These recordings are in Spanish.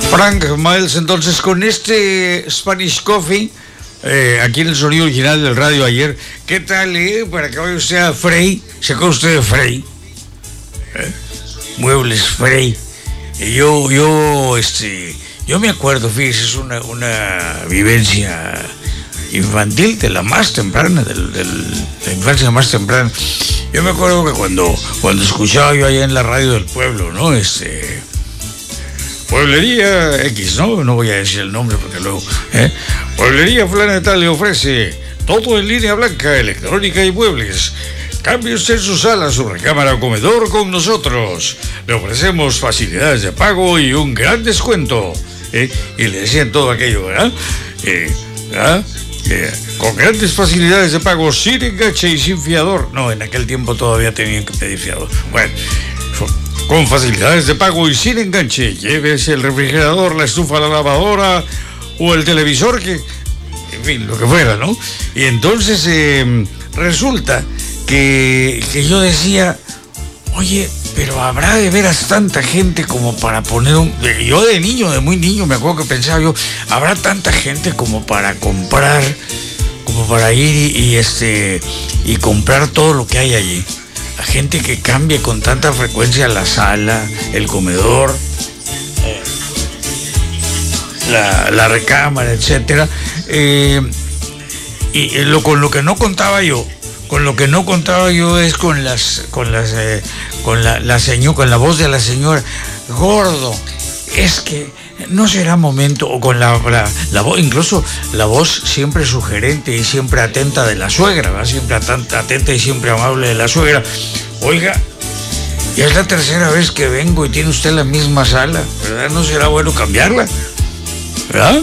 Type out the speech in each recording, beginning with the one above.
Frank Miles, entonces, con este Spanish Coffee, aquí en el sonido original del radio ayer. ¿Qué tal, para que vaya usted a Frey? ¿Se acuerda usted de Frey? Muebles Frey. Yo me acuerdo, fíjese, es una vivencia infantil de la más temprana, de la infancia más temprana. Yo me acuerdo que cuando escuchaba yo allá en la radio del pueblo, ¿no? Pueblería X, ¿no? No voy a decir el nombre porque luego... Pueblería fulana de tal le ofrece todo en línea blanca, electrónica y muebles. Cambie usted su sala, su recámara o comedor con nosotros. Le ofrecemos facilidades de pago y un gran descuento. Y le decían todo aquello, ¿verdad? Con grandes facilidades de pago, sin enganche y sin fiador. No, en aquel tiempo todavía tenían que pedir fiador. Bueno, con facilidades de pago y sin enganche. Llévese el refrigerador, la estufa, la lavadora o el televisor, que, en fin, lo que fuera, ¿no? Y entonces resulta que yo decía, oye, pero habrá de veras tanta gente como para poner un... Yo de niño, de muy niño, me acuerdo que pensaba yo, habrá tanta gente como para comprar, como para ir y comprar todo lo que hay allí. La gente que cambie con tanta frecuencia la sala, el comedor, la recámara, etcétera. Con lo que no contaba yo es con la voz de la señora. Gordo, es que no será momento, o con la voz, incluso la voz siempre sugerente y siempre atenta de la suegra, ¿verdad? Siempre atenta y siempre amable de la suegra. Oiga, ya es la tercera vez que vengo y tiene usted la misma sala, ¿verdad? ¿No será bueno cambiarla? ¿Verdad?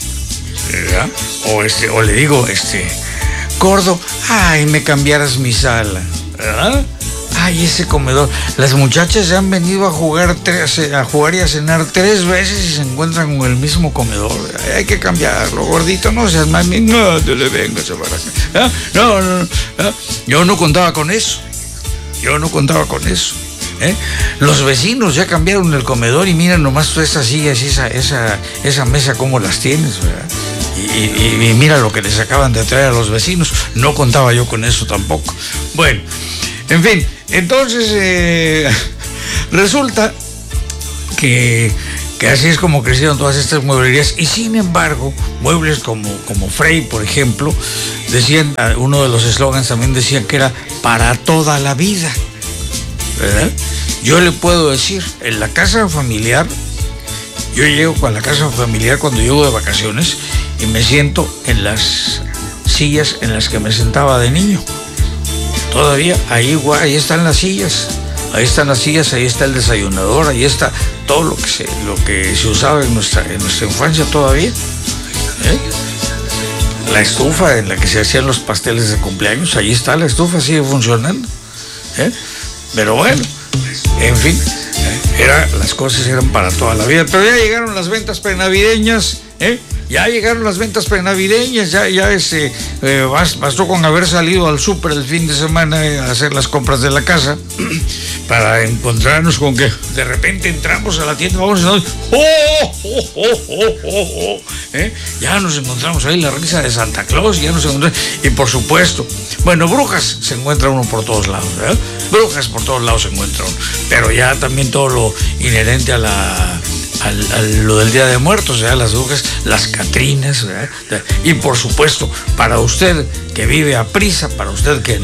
O le digo, gordo, ay, me cambiaras mi sala, ¿verdad? Ay, ese comedor. Las muchachas ya han venido a jugar y a cenar 3 veces y se encuentran con el mismo comedor. Hay que cambiarlo, gordito, no seas más bien, no te le vengas a barracar. No. Yo no contaba con eso. Los vecinos ya cambiaron el comedor y mira nomás todas esas sillas y esa mesa cómo las tienes, ¿verdad? Y mira lo que les acaban de traer a los vecinos. No contaba yo con eso tampoco. Bueno, en fin, entonces resulta que así es como crecieron todas estas mueblerías. Y sin embargo, muebles como Frey, por ejemplo, decían, uno de los eslogans también decía que era para toda la vida, ¿verdad? Yo le puedo decir, en la casa familiar, yo llego a la casa familiar cuando llego de vacaciones y me siento en las sillas en las que me sentaba de niño. Todavía ahí están las sillas. Ahí están las sillas, ahí está el desayunador, ahí está todo lo que se usaba en nuestra infancia todavía. La estufa en la que se hacían los pasteles de cumpleaños, ahí está la estufa, sigue funcionando. Pero bueno, en fin, las cosas eran para toda la vida. Pero ya llegaron las ventas prenavideñas, ya llegaron las ventas prenavideñas, bastó con haber salido al súper el fin de semana a hacer las compras de la casa para encontrarnos con que de repente entramos a la tienda, ya nos encontramos ahí la risa de Santa Claus, y por supuesto, bueno, brujas se encuentra uno por todos lados, ¿verdad? Brujas por todos lados se encuentra uno, pero ya también todo lo inherente a lo del Día de Muertos, ¿verdad? Las brujas, las catrinas, ¿verdad? Y por supuesto, para usted que vive a prisa, para usted que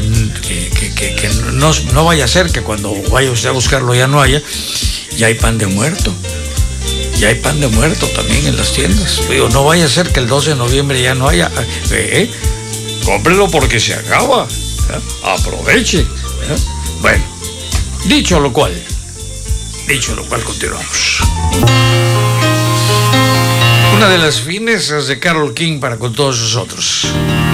no vaya a ser que cuando vaya usted a buscarlo ya no haya, ya hay pan de muerto. Ya hay pan de muerto también en las tiendas. Digo, no vaya a ser que el 12 de noviembre ya no haya. Cómprelo porque se acaba. Aproveche. Bueno, dicho lo cual, continuamos. Una de las finezas de Carole King para con todos nosotros.